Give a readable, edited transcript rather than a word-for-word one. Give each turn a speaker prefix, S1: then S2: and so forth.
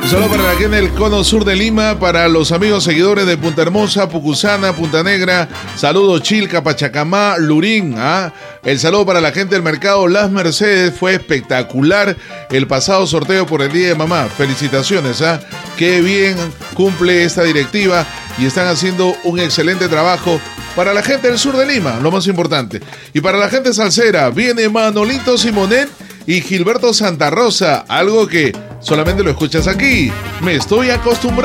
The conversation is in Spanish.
S1: Un saludo para la gente del cono sur de Lima, para los amigos seguidores de Punta Hermosa, Pucusana, Punta Negra, saludos Chilca, Pachacamá, Lurín. El saludo para la gente del mercado Las Mercedes, fue espectacular el pasado sorteo por el Día de Mamá. Felicitaciones, qué bien cumple esta directiva y están haciendo un excelente trabajo para la gente del sur de Lima, lo más importante. Y para la gente salsera, viene Manolito Simonet y Gilberto Santa Rosa, algo que solamente lo escuchas aquí. Me estoy acostumbrando.